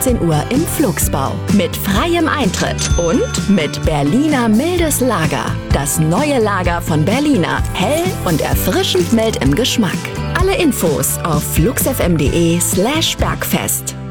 18 Uhr im Flugsbau. Mit freiem Eintritt und mit Berliner mildes Lager. Das neue Lager von Berliner. Hell und erfrischend mild im Geschmack. Alle Infos auf fluxfm.de/Bergfest.